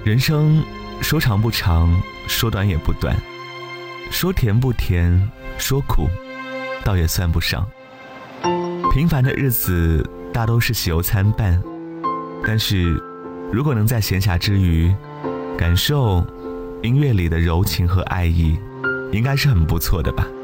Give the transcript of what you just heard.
人生说长不长，说短也不短，说甜不甜，说苦倒也算不上。平凡的日子大都是喜忧参半，但是如果能在闲暇之余感受音乐里的柔情和爱意，应该是很不错的吧。